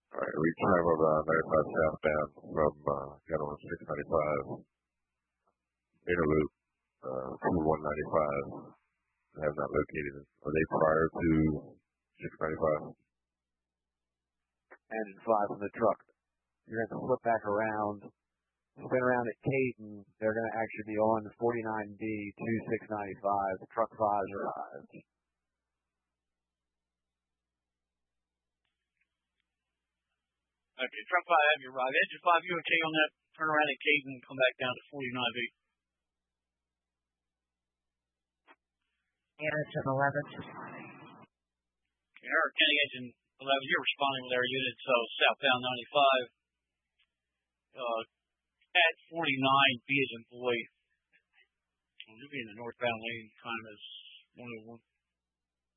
All right, we travel 95 southbound from got on 695 inner loop to 195. I have not located them. Are they prior to 695? And 5 from the truck. You're going to flip back around, spin around at Caden. They're going to actually be on 49B to 695. The truck 5's arrived. Okay, truck 5 have you arrived. Engine 5, you okay on that? Turn around at Caden and come back down to 49B. Anderson 11. Okay, County Engine 11, you're responding with our unit, so southbound 95. At 49, B as in boy. You'll be in the northbound lane, time is 101.